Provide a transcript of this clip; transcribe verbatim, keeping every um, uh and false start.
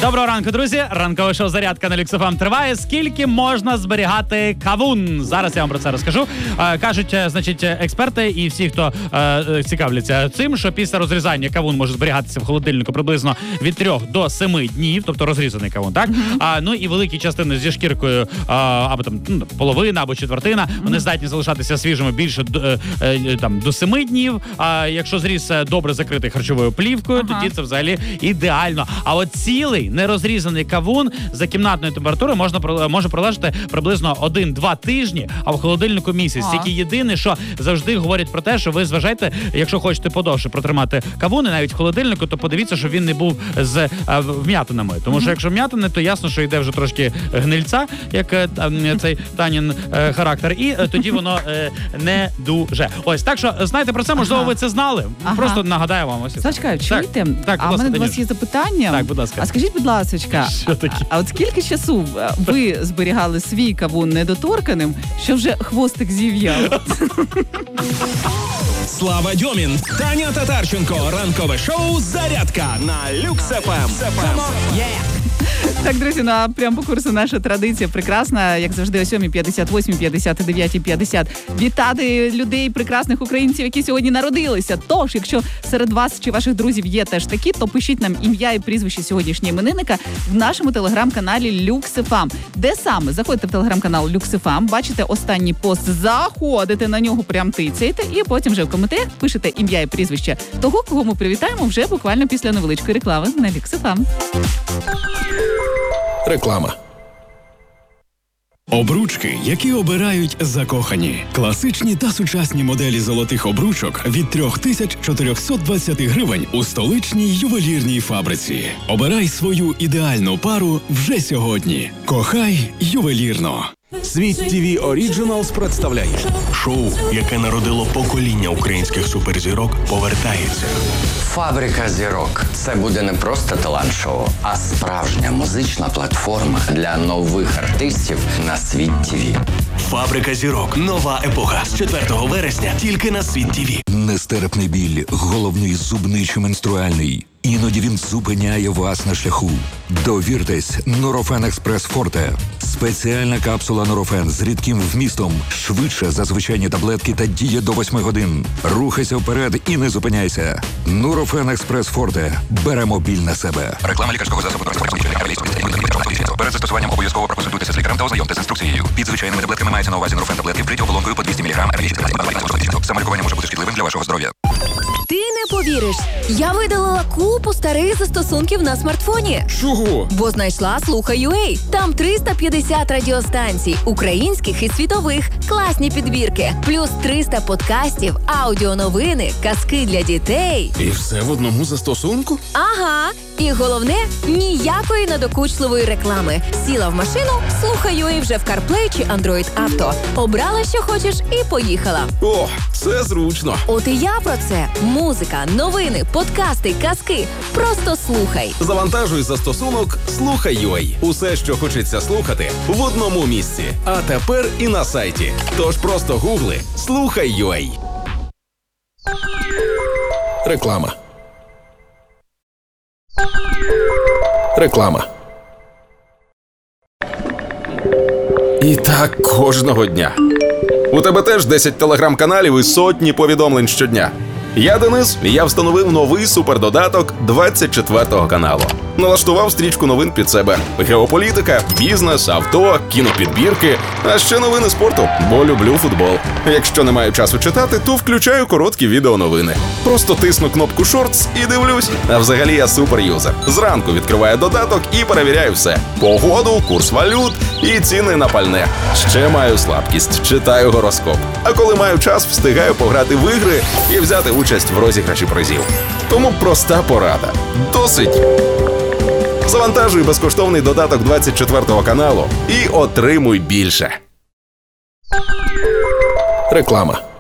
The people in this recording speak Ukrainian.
Доброго ранку, друзі. Ранкове шоу «Зарядка» на Люкс еф ем триває. Скільки можна зберігати кавун? Зараз я вам про це розкажу. Е, кажуть, значить, експерти і всі, хто е, цікавляться цим, що після розрізання кавун може зберігатися в холодильнику приблизно від трьох до семи днів, тобто розрізаний кавун, так? Mm-hmm. А, ну і великі частини зі шкіркою, а, або там ну, половина, або четвертина, mm-hmm. вони здатні залишатися свіжими більше е, е, там, до семи днів. А якщо зріз добре закритий харчовою плівкою, uh-huh. тоді це взагалі ідеально. А от цілий нерозрізаний кавун за кімнатною температурою можна може пролежати приблизно один-два тижні, а в холодильнику місяць. Тільки uh-huh. єдине, що завжди говорять про те, що ви зважайте, якщо хочете подовше протримати кавуни навіть в холодильнику, то подивіться, що він не був з а, вм'ятинами. Тому uh-huh. що якщо вм'ятини, то ясно, що йде вже трошки гнильця, як а, цей Танін а, характер, і а, тоді воно а, не дуже. Ось, так що знаєте про це, можливо, ага. ви це знали. Ага. Просто нагадаю вам ось. Сашка, чуєте? Так, так, а в мене до вас є запитання. Так, будь ласка. А скажіть, будь ласка, що таке? А, а от скільки часу ви зберігали свій кавун недоторканим, що вже хвостик зів'яв? Слава Дьомін, Таня Татарченко. Ранкове шоу «Зарядка» на Люкс еф ем. Yeah. Так, друзі, ну а прямо по курсу наша традиція прекрасна, як завжди, о сьомій п'ятдесят, восьмій п'ятдесят, дев'ятій п'ятдесят. Вітати людей, прекрасних українців, які сьогодні народилися. Тож, якщо серед вас чи ваших друзів є теж такі, то пишіть нам ім'я і прізвище сьогоднішнього іменинника в нашому телеграм-каналі Люкс еф ем. Де саме? Заходьте в телеграм-канал Люкс еф ем, бачите останній пост, заходите на нього, прям тицяєте, і потім вже в коментарях пишете ім'я і прізвище того, кого ми привітаємо вже буквально після невеличкої реклами на Люкс еф ем. Реклама. Обручки, які обирають закохані. Класичні та сучасні моделі золотих обручок від три тисячі чотириста двадцять гривень у столичній ювелірній фабриці. Обирай свою ідеальну пару вже сьогодні. Кохай ювелірно. Світ ТВ Оріджиналс представляє шоу, яке народило покоління українських суперзірок, повертається. Фабрика зірок. Це буде не просто талант-шоу, а справжня музична платформа для нових артистів на Світ ТВ. Фабрика зірок. Нова епоха. З четвертого вересня тільки на Світ ТВ. Нестерпний біль, головний зубний чи менструальний. Іноді він зупиняє вас на шляху. Довіртесь Нурофен Експрес Форте. Спеціальна капсула Нурофен з рідким вмістом. Швидше за звичайні таблетки та діє до восьми годин. Рухайся вперед і не зупиняйся. Нурофен Експрес Форте. Беремо біль на себе. Реклама лікарського засобу. Перед застосуванням обов'язково проконсультуйтеся з лікарем та ознайомтеся з інструкцією. Під звичайними таблетками мається на увазі Нурофен таблетки вкриті оболонкою по двісті міліграм. Самолікування може бути шкідливим для вашого здоров'я. Ти не повіриш, я видалила купу старих застосунків на смартфоні. Чого? Бо знайшла Слухай.ua. Там триста п'ятдесят радіостанцій, українських і світових, класні підбірки, плюс триста подкастів, аудіоновини, казки для дітей. І все в одному застосунку? Ага. І головне, ніякої надокучливої реклами. Сіла в машину, Слухай.ua вже в CarPlay чи Android Auto. Обрала, що хочеш, і поїхала. О, це зручно. От і я про це. Музика, новини, подкасти, казки. Просто слухай. Завантажуй застосунок Слухай.ua. Усе, що хочеться слухати, в одному місці. А тепер і на сайті. Тож просто гугли Слухай.ua. Реклама. Реклама. І так кожного дня. У тебе теж десять телеграм-каналів і сотні повідомлень щодня. Я Денис, і я встановив новий супердодаток двадцять четвертого каналу. Налаштував стрічку новин під себе. Геополітика, бізнес, авто, кінопідбірки, а ще новини спорту, бо люблю футбол. Якщо не маю часу читати, то включаю короткі відеоновини. Просто тисну кнопку «Шортс» і дивлюсь. А взагалі я суперюзер. Зранку відкриваю додаток і перевіряю все. Погоду, курс валют і ціни на пальне. Ще маю слабкість, читаю гороскоп. А коли маю час, встигаю пограти в ігри і взяти участь в розіграші призів. Тому проста порада. Досить! Завантажуй безкоштовний додаток двадцять четвертого каналу і отримуй більше. Реклама.